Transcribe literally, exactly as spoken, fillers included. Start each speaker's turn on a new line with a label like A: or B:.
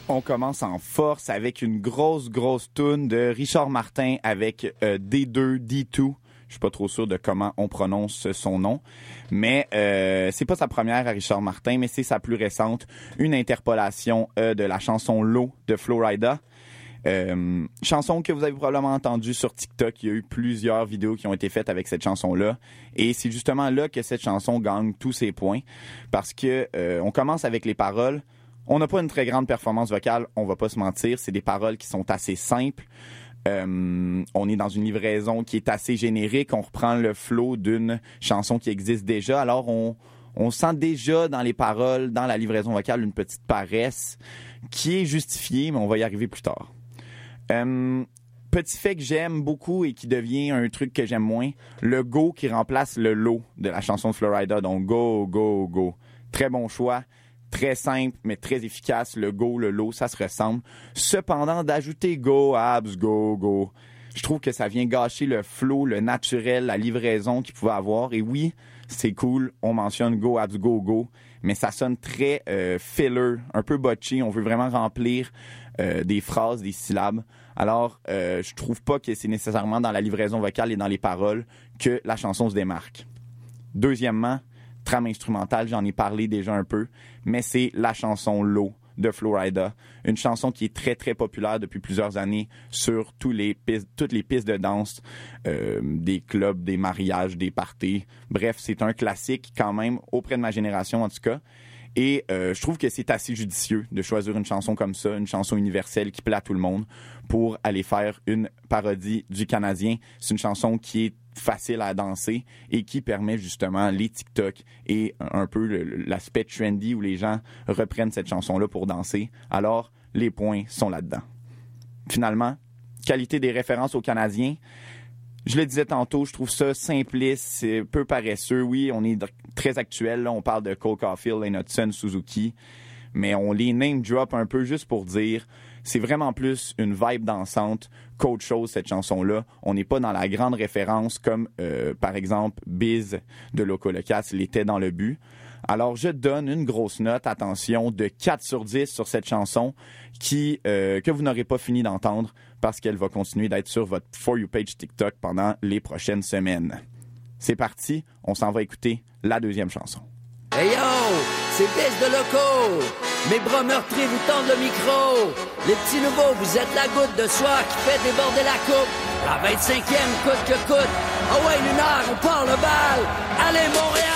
A: On commence en force avec une grosse, grosse toune de Richard Martin avec euh, D deux, D deux. Je suis pas trop sûr de comment on prononce son nom, mais euh, c'est pas sa première à Richard Martin, mais c'est sa plus récente, une interpolation euh, de la chanson Low de Flo Rida. Euh, chanson que vous avez probablement entendue sur TikTok. Il y a eu plusieurs vidéos qui ont été faites avec cette chanson-là, et c'est justement là que cette chanson gagne tous ses points, parce que euh, on commence avec les paroles. On n'a pas une très grande performance vocale, on va pas se mentir. C'est des paroles qui sont assez simples. Euh, on est dans une livraison qui est assez générique. On reprend le flow d'une chanson qui existe déjà. Alors, on, on sent déjà dans les paroles, dans la livraison vocale, une petite paresse qui est justifiée, mais on va y arriver plus tard. Euh, petit fait que j'aime beaucoup et qui devient un truc que j'aime moins, le go qui remplace le low de la chanson de Flo Rida. Donc, go, go, go. Très bon choix. Très simple, mais très efficace. Le go, le low, ça se ressemble. Cependant, d'ajouter go, abs, go, go, je trouve que ça vient gâcher le flow, le naturel, la livraison qu'il pouvait avoir. Et oui, c'est cool, on mentionne go, abs, go, go, mais ça sonne très euh, filler, un peu botché. On veut vraiment remplir euh, des phrases, des syllabes. Alors, euh, je trouve pas que c'est nécessairement dans la livraison vocale et dans les paroles que la chanson se démarque. Deuxièmement, trame instrumentale, j'en ai parlé déjà un peu, mais c'est la chanson Low de Flo Rida, une chanson qui est très très populaire depuis plusieurs années sur tous les pistes, toutes les pistes de danse, euh, des clubs, des mariages, des parties. Bref, c'est un classique quand même auprès de ma génération en tout cas. Et euh, je trouve que c'est assez judicieux de choisir une chanson comme ça, une chanson universelle qui plaît à tout le monde, pour aller faire une parodie du Canadien. C'est une chanson qui est facile à danser et qui permet justement les TikTok et un peu le, l'aspect trendy où les gens reprennent cette chanson-là pour danser. Alors, les points sont là-dedans. Finalement, qualité des références aux Canadiens. Je le disais tantôt, je trouve ça simpliste, c'est peu paresseux. Oui, on est très actuel, là, on parle de Cole Caulfield, Lane Hudson, Suzuki, mais on les name drop un peu juste pour dire, c'est vraiment plus une vibe dansante qu'autre chose, cette chanson-là. On n'est pas dans la grande référence comme, euh, par exemple, Biz de Loco Locas l'était dans le but. Alors, je donne une grosse note, attention, de quatre sur dix sur cette chanson qui euh, que vous n'aurez pas fini d'entendre parce qu'elle va continuer d'être sur votre For You page TikTok pendant les prochaines semaines. C'est parti, on s'en va écouter la deuxième chanson.
B: Hey yo, c'est Biz de Loco. Mes bras meurtris vous tendent le micro. Les petits nouveaux, vous êtes la goutte de soie qui fait déborder la coupe. La vingt-cinquième coûte que coûte. Ah ouais, Lunar, on part le bal. Allez, Montréal!